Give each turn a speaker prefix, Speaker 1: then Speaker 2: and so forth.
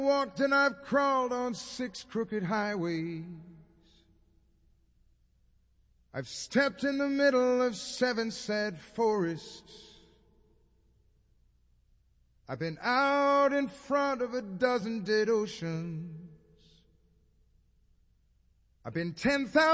Speaker 1: Walked and I've crawled on 6 crooked highways. I've stepped in the middle of 7 sad forests. I've been out in front of a dozen dead oceans. I've been 10,000